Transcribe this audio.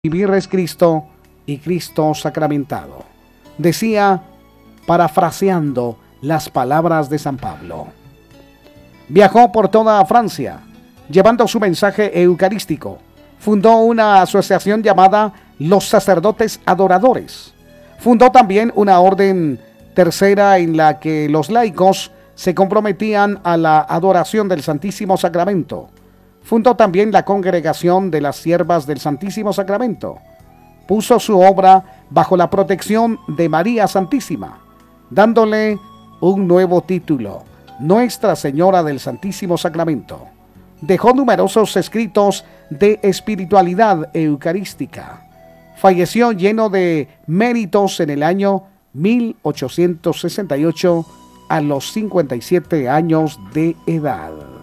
Vivir es Cristo y Cristo sacramentado. Decía, parafraseando las palabras de San Pablo. Viajó por toda Francia, llevando su mensaje eucarístico. Fundó una asociación llamada Los Sacerdotes Adoradores. Fundó también una orden tercera en la que los laicos se comprometían a la adoración del Santísimo Sacramento. Fundó también la Congregación de las Siervas del Santísimo Sacramento. Puso su obra bajo la protección de María Santísima, dándole un nuevo título, Nuestra Señora del Santísimo Sacramento. Dejó numerosos escritos de espiritualidad eucarística. Falleció lleno de méritos en el año 1868 a los 57 años de edad.